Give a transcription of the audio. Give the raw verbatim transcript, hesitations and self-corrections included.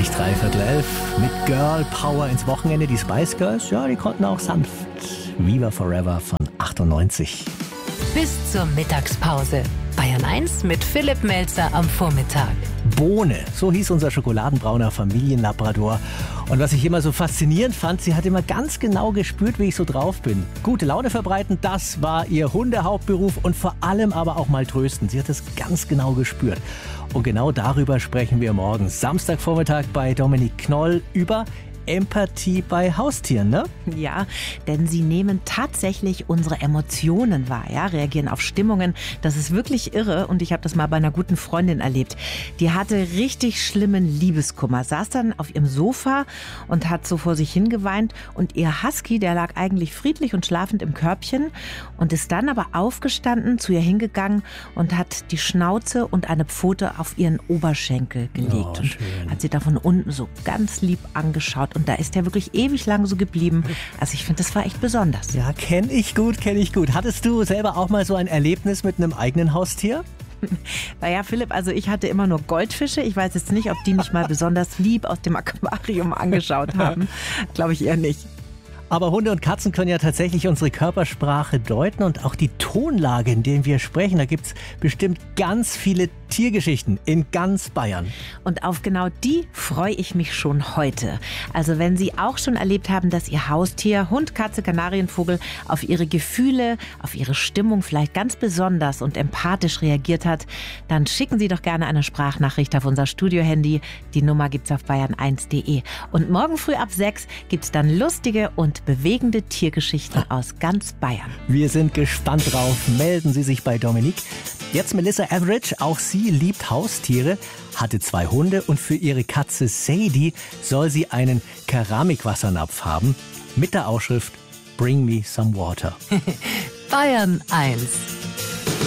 Gleich dreiviertel elf mit Girl Power ins Wochenende. Die Spice Girls, ja, die konnten auch sanft. Viva Forever von achtundneunzig. Bis zur Mittagspause. Bayern eins mit Philipp Melzer am Vormittag. Bohne, so hieß unser schokoladenbrauner Familienlabrador. Und was ich immer so faszinierend fand, sie hat immer ganz genau gespürt, wie ich so drauf bin. Gute Laune verbreiten, das war ihr Hundehauptberuf und vor allem aber auch mal trösten. Sie hat es ganz genau gespürt. Und genau darüber sprechen wir morgen Samstagvormittag bei Dominik Knoll über Empathie bei Haustieren, ne? Ja, denn sie nehmen tatsächlich unsere Emotionen wahr, ja, reagieren auf Stimmungen. Das ist wirklich irre und ich habe das mal bei einer guten Freundin erlebt. Die hatte richtig schlimmen Liebeskummer, saß dann auf ihrem Sofa und hat so vor sich hingeweint und ihr Husky, der lag eigentlich friedlich und schlafend im Körbchen und ist dann aber aufgestanden, zu ihr hingegangen und hat die Schnauze und eine Pfote auf ihren Oberschenkel gelegt Oh, und schön. hat sie da von unten so ganz lieb angeschaut. Und da ist er wirklich ewig lang so geblieben. Also ich finde, das war echt besonders. Ja, kenne ich gut, kenne ich gut. Hattest du selber auch mal so ein Erlebnis mit einem eigenen Haustier? Naja, Philipp, also ich hatte immer nur Goldfische. Ich weiß jetzt nicht, ob die mich mal besonders lieb aus dem Aquarium angeschaut haben. Glaube ich eher nicht. Aber Hunde und Katzen können ja tatsächlich unsere Körpersprache deuten und auch die Tonlage, in der wir sprechen. Da gibt es bestimmt ganz viele Tiergeschichten in ganz Bayern. Und auf genau die freue ich mich schon heute. Also wenn Sie auch schon erlebt haben, dass Ihr Haustier, Hund, Katze, Kanarienvogel, auf Ihre Gefühle, auf Ihre Stimmung vielleicht ganz besonders und empathisch reagiert hat, dann schicken Sie doch gerne eine Sprachnachricht auf unser Studiohandy. Die Nummer gibt's auf bayern eins punkt de. Und morgen früh ab sechs gibt's dann lustige und bewegende Tiergeschichten aus ganz Bayern. Wir sind gespannt drauf. Melden Sie sich bei Dominik. Jetzt Melissa Average, auch sie liebt Haustiere, hatte zwei Hunde und für ihre Katze Sadie soll sie einen Keramikwassernapf haben mit der Aufschrift Bring me some water. Bayern eins